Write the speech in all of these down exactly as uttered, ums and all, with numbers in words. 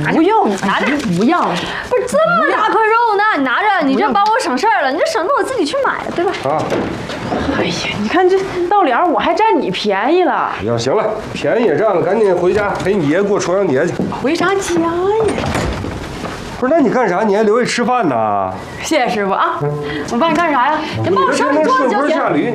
拿着，不用，拿着，不要。不是这么大块肉呢，你拿着，你这帮我省事儿了，你这省得我自己去买了，对吧？ 啊。 哎呀，你看这到脸我还占你便宜了。 行行了，便宜也占了，赶紧回家陪你爷过重阳节去。 回啥家呀？ 不是，那你干啥？你还留下吃饭呢？ 谢谢师傅啊！我帮你干啥呀？你帮我收拾桌子就行。 下驴。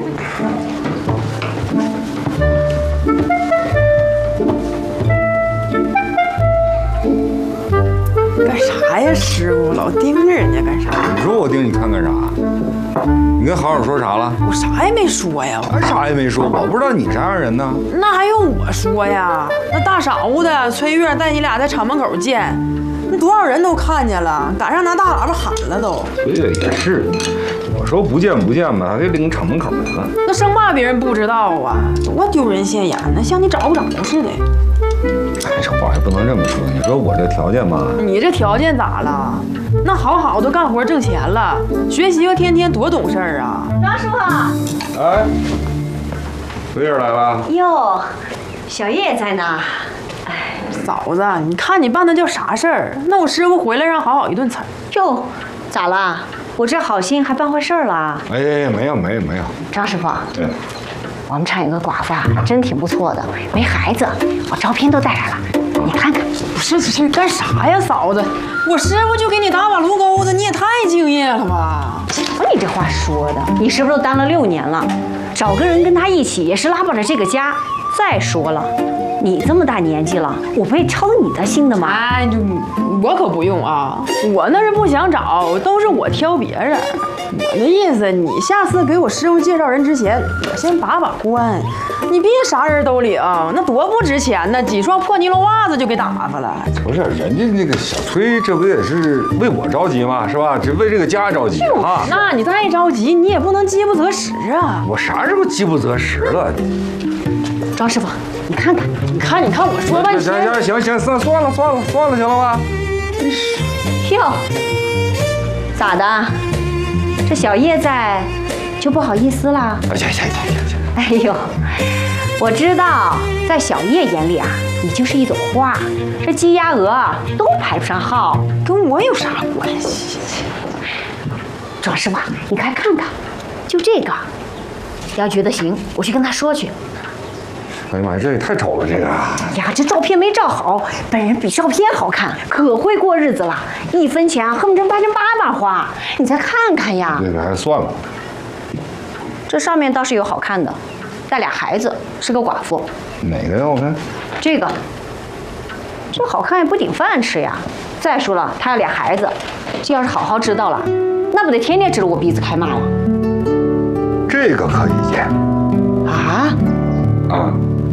干啥呀，师傅？老盯着人家干啥？ 你说我盯你看干啥？你跟好好说啥了？ 我啥也没说呀， 我啥也没说，我不知道你啥样人呢。 那还用我说呀？那大晌午的，崔月带你俩在厂门口见，那多少人都看见了，赶上拿大喇叭喊了都。 崔月也是，我说不见不见吧，他就领厂门口来了。 那生怕别人不知道啊，多丢人现眼呢，像你找不着似的。 哎，这话也不能这么说。你说我这条件吧， 你这条件咋了？那好好都干活挣钱了，学习个天天多懂事儿啊！ 张师傅， 哎，崔月来了。 哟，小叶也在呢。 哎，嫂子，你看你办的叫啥事儿？那我师傅回来让好好一顿踩。 哟，咋了？我这好心还办坏事儿了？ 哎，没有没有没有。 张师傅， 对。 我们厂有个寡妇啊，真挺不错的，没孩子，我照片都带来了，你看看。 不是这干啥呀，嫂子？我师傅就给你打把炉钩子，你也太敬业了吧？ 瞧你这话说的，你师傅都当了六年了，找个人跟他一起也是拉不着这个家。再说了，你这么大年纪了，我不会操你的心的吗？ 哎，就我可不用啊，我那是不想找，都是我挑别人。我的意思，你下次给我师傅介绍人之前，我先把把关，你别啥人都领，那多不值钱呢！几双破尼龙袜子就给打发了。 不是，人家那个小崔，这不也是为我着急吗？是吧？这为这个家着急啊。 那你再着急，你也不能饥不择食啊。 我啥时候饥不择食了？ 张师傅，你看看， 你看，你看，我说半天。 行行行行，算算了算了算了，行了吧？ 哟，咋的？这小叶在，就不好意思了。 哎呀呀呀呀呀！ 哎呦，我知道，在小叶眼里啊，你就是一朵花，这鸡鸭鹅都排不上号， 跟我有啥关系？ 庄师傅，你快看看，就这个，要觉得行，我去跟他说去。 哎呀妈呀，这也太丑了，这个！ 呀，这照片没照好，本人比照片好看，可会过日子了，一分钱恨不成八千八百花。你再看看呀， 这个还是算了。 这上面倒是有好看的，带俩孩子，是个寡妇。 哪个呀？我看这个，这好看也不顶饭吃呀。再说了，他有俩孩子，这要是好好知道了，那不得天天指着我鼻子开骂了？ 这个可以见啊啊！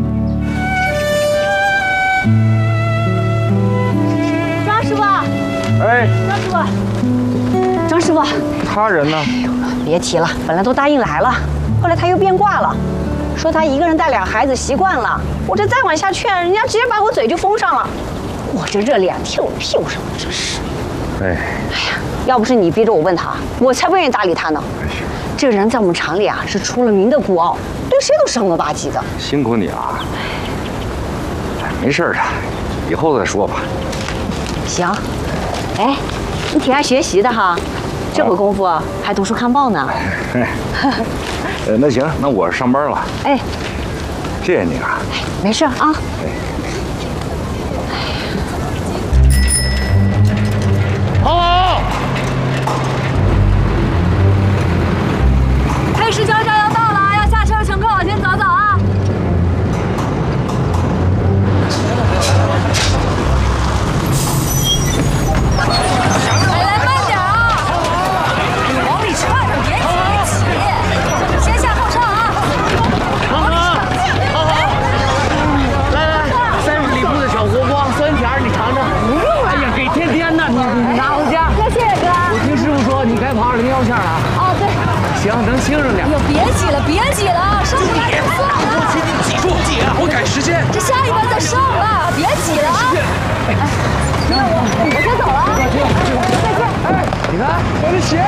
张师傅， 哎， 张师傅，张师傅， 他人呢？ 哎呦，别提了，本来都答应来了，后来他又变卦了，说他一个人带俩孩子习惯了。我这再往下劝，人家直接把我嘴就封上了。我这热脸屁股屁股什么，真是。 哎， 哎呀，要不是你逼着我问他，我才不愿意搭理他呢。这个人在我们厂里啊是出了名的孤傲，对谁都生了吧唧的。 辛苦你了。没事的，以后再说吧。 行，哎，你挺爱学习的哈，这会功夫还读书看报呢。 哎，呃，那行，那我上班了。 哎， 谢谢你啊。 没事啊。 哎。 好好。 黑石桥站要到了，要下车的乘客往前走走啊。来来，慢点啊！往里踹着，别挤，别挤，先下后车啊！ 好好，好好。来来，三十里铺的小火锅，酸甜你尝尝。不用了。哎呀，给天天的，你你拿回家。 谢谢哥。 我听师傅说你该跑二零幺线了。 哦，对。 行，能轻省点。 哎呦，别挤了，别挤了啊！上来就算了。 我请你挤住，挤啊！我赶时间。 这下一班再上了，别挤了啊！哎，那我我先走了啊！再见。 哎，你看我的鞋。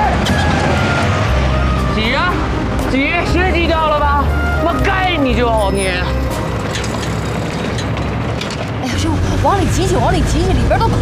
挤呀，挤，鞋挤掉了吧？我该你就你。 哎呀，这往里挤挤，往里挤挤，里边都空